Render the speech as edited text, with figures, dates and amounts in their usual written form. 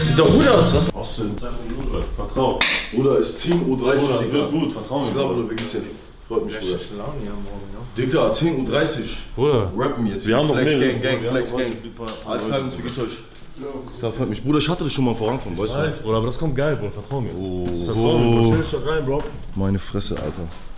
Sieht doch gut aus, was? Austin, vertrau. Bruder, ist Team U30, Bruder, Digga. das wird gut, vertrau mir. Ich glaube, wie geht's dir? Freut mich, Bruder. Laune hier morgen, ne? Digga, Team U30. Bruder, Rappen jetzt. wir haben noch Flex mehr. Gang, Flex Gang. Alles klar, wie geht's euch? Das freut mich. Bruder, ich hatte das schon mal vorankommen, weißt du? Bruder, aber das kommt geil, Bruder, vertrau mir. Oh. Vertrau mir, Bruder. Stell dich doch rein, Bro. Meine Fresse, Alter.